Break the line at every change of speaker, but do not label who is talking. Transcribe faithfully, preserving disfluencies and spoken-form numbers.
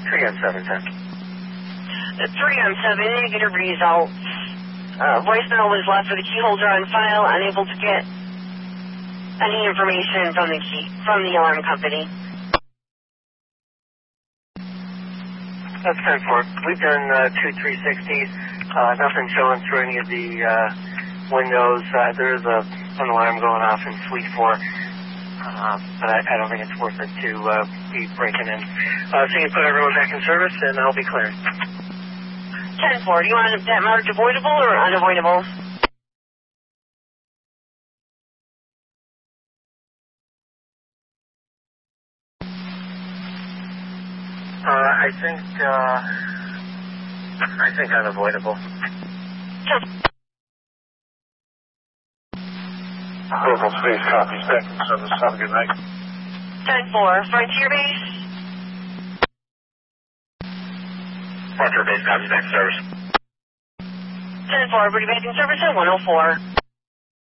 three on seven, ten.
three on seven, negative results. Uh, voicemail was left with a key holder on file, unable to get any information from the key, from the alarm company.
That's ten four. We've done uh, two three sixties. Uh, nothing showing through any of the uh, windows. Uh, there is a, an alarm going off in Suite four, uh, but I, I don't think it's worth it to uh, be breaking in. Uh, so you can put everyone back in service, and I'll be cleared.
ten four, do you want that marked avoidable or unavoidable?
Uh, I think, uh, I think unavoidable.
Purple Space copies back in service. Have a good night.
ten four, Frontier Base?
Frontier Base copies back in service.
ten four, Pretty Back in service at one oh four.